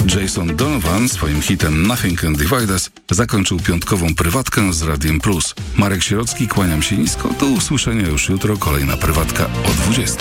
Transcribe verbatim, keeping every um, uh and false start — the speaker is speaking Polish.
Jason Donovan swoim hitem Nothing Can Divide Us zakończył piątkową prywatkę z Radiem Plus. Marek Sierocki, kłaniam się nisko. Do usłyszenia już jutro. Kolejna prywatka o dwudziestej.